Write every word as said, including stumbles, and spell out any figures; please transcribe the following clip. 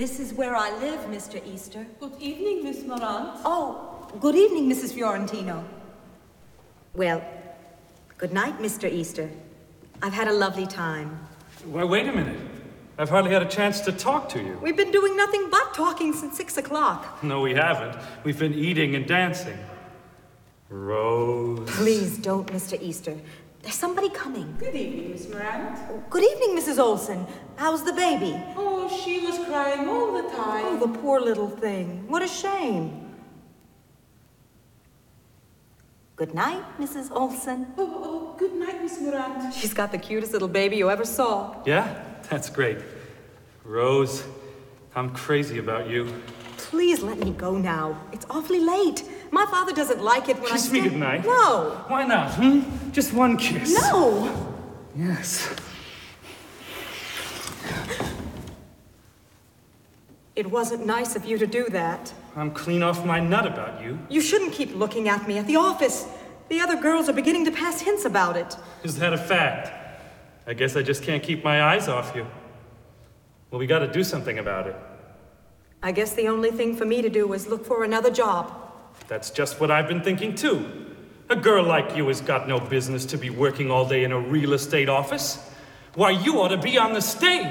This is where I live, Mister Easter. Good evening, Miss Morant. Oh, good evening, Missus Fiorentino. Well, good night, Mister Easter. I've had a lovely time. Well, wait a minute. I've hardly had a chance to talk to you. We've been doing nothing but talking since six o'clock. No, we haven't. We've been eating and dancing. Rose. Please don't, Mister Easter. There's somebody coming. Good evening, Miss Morant. Good evening, Missus Olson. How's the baby? Oh, she was crying all the time. Oh, the poor little thing. What a shame. Good night, Missus Olson. Oh, oh, good night, Miss Morant. She's got the cutest little baby you ever saw. Yeah? That's great. Rose, I'm crazy about you. Please let me go now. It's awfully late. My father doesn't like it when Kiss I me stay- goodnight. No. Why not, hmm? Just one kiss. No. Yes. It wasn't nice of you to do that. I'm clean off my nut about you. You shouldn't keep looking at me at the office. The other girls are beginning to pass hints about it. Is that a fact? I guess I just can't keep my eyes off you. Well, we gotta do something about it. I guess the only thing for me to do is look for another job. That's just what I've been thinking too. A girl like you has got no business to be working all day in a real estate office. Why, you ought to be on the stage.